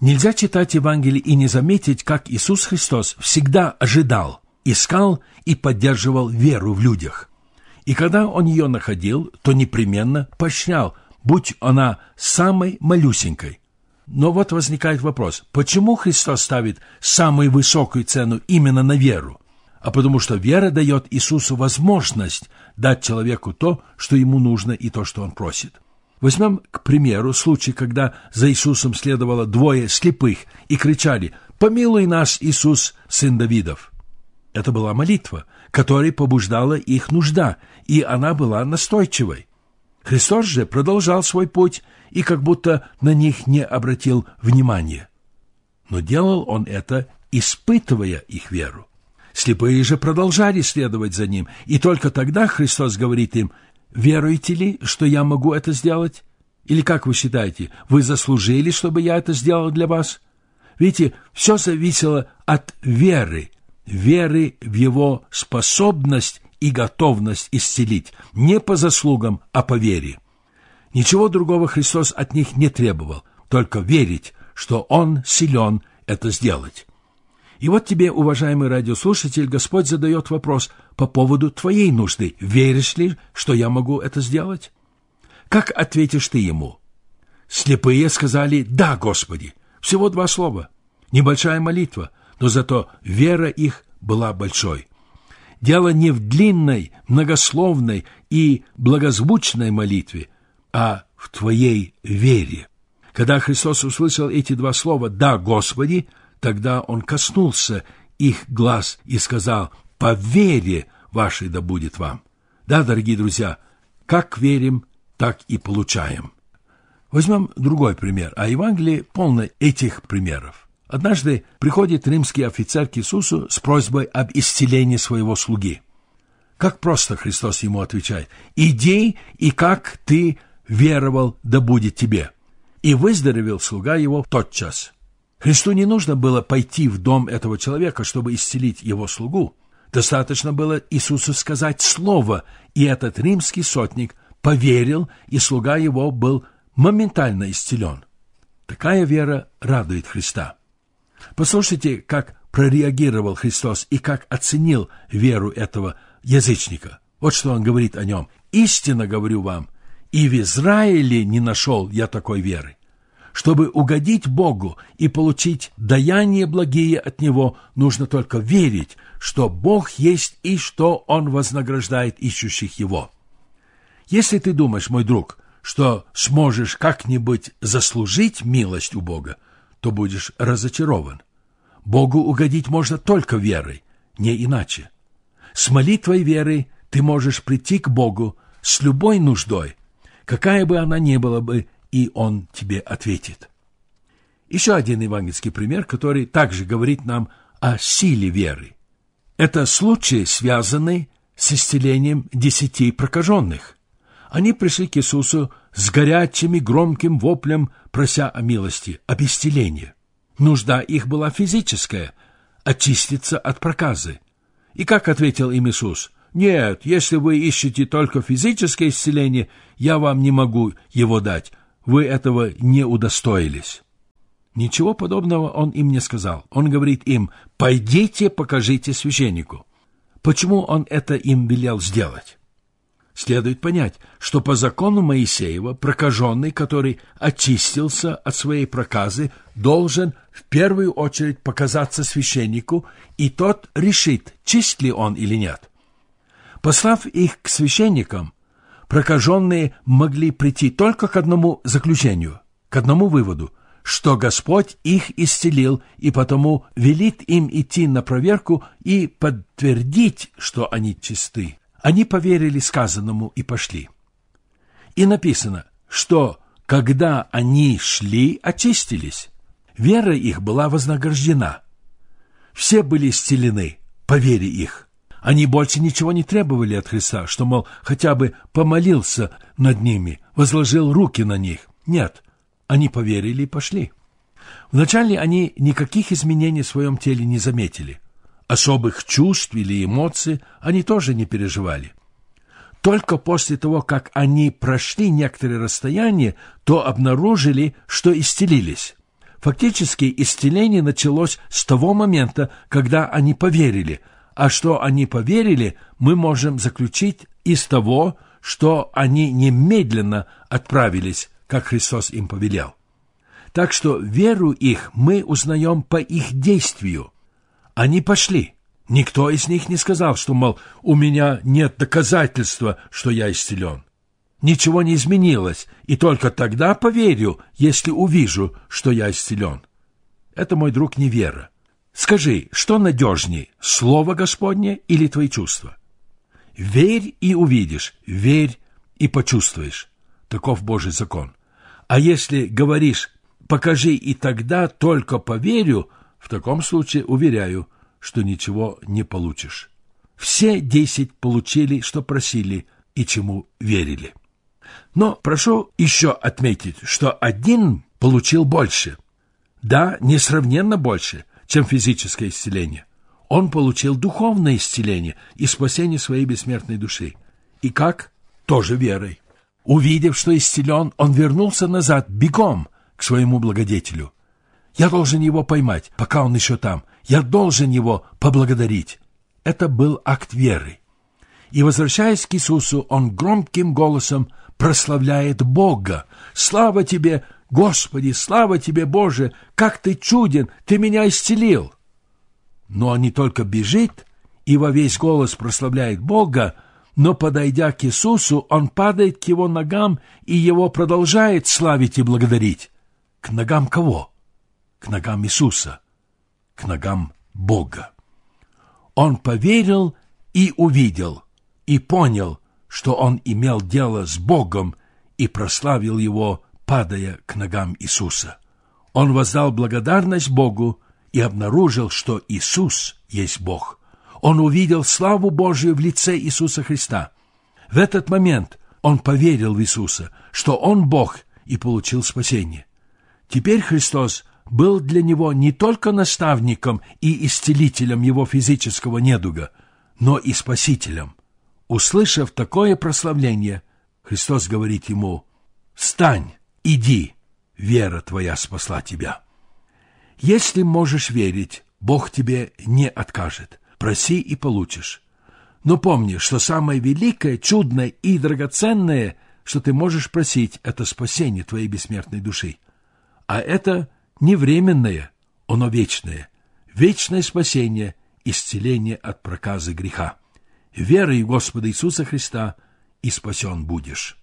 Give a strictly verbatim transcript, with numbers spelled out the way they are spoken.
Нельзя читать Евангелие и не заметить, как Иисус Христос всегда ожидал, искал и поддерживал веру в людях. И когда Он ее находил, то непременно поощрял, будь она самой малюсенькой. Но вот возникает вопрос, почему Христос ставит самую высокую цену именно на веру? А потому что вера дает Иисусу возможность дать человеку то, что ему нужно и то, что он просит. Возьмем, к примеру, случай, когда за Иисусом следовало двое слепых и кричали «Помилуй нас, Иисус, сын Давидов». Это была молитва, которой побуждала их нужда, и она была настойчивой. Христос же продолжал свой путь и как будто на них не обратил внимания. Но делал Он это, испытывая их веру. Слепые же продолжали следовать за Ним, и только тогда Христос говорит им: «Веруете ли, что я могу это сделать? Или, как вы считаете, вы заслужили, чтобы я это сделал для вас?» Видите, все зависело от веры, веры в Его способность и готовность исцелить, не по заслугам, а по вере. Ничего другого Христос от них не требовал, только верить, что Он силен это сделать. И вот тебе, уважаемый радиослушатель, Господь задает вопрос по поводу твоей нужды. Веришь ли, что я могу это сделать? Как ответишь ты Ему? Слепые сказали «Да, Господи». Всего два слова. Небольшая молитва, но зато вера их была большой. Дело не в длинной, многословной и благозвучной молитве, а в твоей вере. Когда Христос услышал эти два слова «Да, Господи», тогда Он коснулся их глаз и сказал: «По вере вашей да будет вам». Да, дорогие друзья, как верим, так и получаем. Возьмем другой пример, а Евангелие полно этих примеров. Однажды приходит римский офицер к Иисусу с просьбой об исцелении своего слуги. Как просто Христос ему отвечает: «Иди, и как ты веровал, да будет тебе». И выздоровел слуга его тотчас. Христу не нужно было пойти в дом этого человека, чтобы исцелить его слугу. Достаточно было Иисусу сказать слово, и этот римский сотник поверил, и слуга его был моментально исцелен. Такая вера радует Христа. Послушайте, как прореагировал Христос и как оценил веру этого язычника. Вот что Он говорит о нем: «Истинно говорю вам, и в Израиле не нашел я такой веры». Чтобы угодить Богу и получить даяние благие от Него, нужно только верить, что Бог есть и что Он вознаграждает ищущих Его. Если ты думаешь, мой друг, что сможешь как-нибудь заслужить милость у Бога, то будешь разочарован. Богу угодить можно только верой, не иначе. С молитвой веры ты можешь прийти к Богу с любой нуждой, какая бы она ни была бы, и Он тебе ответит. Еще один евангельский пример, который также говорит нам о силе веры. Это случай, связанный с исцелением десяти прокаженных. Они пришли к Иисусу с горячим и громким воплем, прося о милости, об исцелении. Нужда их была физическая – очиститься от проказы. И как ответил им Иисус: «Нет, если вы ищете только физическое исцеление, я вам не могу его дать. Вы этого не удостоились». Ничего подобного Он им не сказал. Он говорит им: «Пойдите, покажите священнику». Почему Он это им велел сделать? Следует понять, что по закону Моисеева прокаженный, который очистился от своей проказы, должен в первую очередь показаться священнику, и тот решит, чист ли он или нет. Послав их к священникам, прокаженные могли прийти только к одному заключению, к одному выводу, что Господь их исцелил, и потому велит им идти на проверку и подтвердить, что они чисты. Они поверили сказанному и пошли. И написано, что когда они шли, очистились. Вера их была вознаграждена. Все были исцелены по вере их. Они больше ничего не требовали от Христа, что, мол, хотя бы помолился над ними, возложил руки на них. Нет, они поверили и пошли. Вначале они никаких изменений в своем теле не заметили. Особых чувств или эмоций они тоже не переживали. Только после того, как они прошли некоторое расстояние, то обнаружили, что исцелились. Фактически исцеление началось с того момента, когда они поверили. А что они поверили, мы можем заключить из того, что они немедленно отправились, как Христос им повелел. Так что веру их мы узнаем по их действию. Они пошли. Никто из них не сказал, что, мол, у меня нет доказательства, что я исцелен. Ничего не изменилось, и только тогда поверю, если увижу, что я исцелен. Это, мой друг, не вера. Скажи, что надежней, Слово Господне или твои чувства? Верь и увидишь, верь и почувствуешь. Таков Божий закон. А если говоришь «покажи, и тогда только поверю», в таком случае уверяю, что ничего не получишь. Все десять получили, что просили и чему верили. Но прошу еще отметить, что один получил больше. Да, несравненно больше, чем физическое исцеление. Он получил духовное исцеление и спасение своей бессмертной души. И как? Тоже верой. Увидев, что исцелен, он вернулся назад бегом к своему благодетелю. Я должен его поймать, пока он еще там. Я должен его поблагодарить. Это был акт веры. И, возвращаясь к Иисусу, он громким голосом прославляет Бога. «Слава тебе, Господи! Слава тебе, Боже! Как ты чуден! Ты меня исцелил!» Но он не только бежит и во весь голос прославляет Бога, но, подойдя к Иисусу, он падает к его ногам и его продолжает славить и благодарить. К ногам кого? К ногам Иисуса, к ногам Бога. Он поверил и увидел, и понял, что он имел дело с Богом, и прославил его, падая к ногам Иисуса. Он воздал благодарность Богу и обнаружил, что Иисус есть Бог. Он увидел славу Божию в лице Иисуса Христа. В этот момент он поверил в Иисуса, что Он Бог, и получил спасение. Теперь Христос был для него не только наставником и исцелителем его физического недуга, но и спасителем. Услышав такое прославление, Христос говорит ему: «Встань, иди, вера твоя спасла тебя». Если можешь верить, Бог тебе не откажет. Проси и получишь. Но помни, что самое великое, чудное и драгоценное, что ты можешь просить, это спасение твоей бессмертной души. А это не временное, оно вечное. Вечное спасение, исцеление от проказы греха. Веруй в Господа Иисуса Христа, и спасен будешь.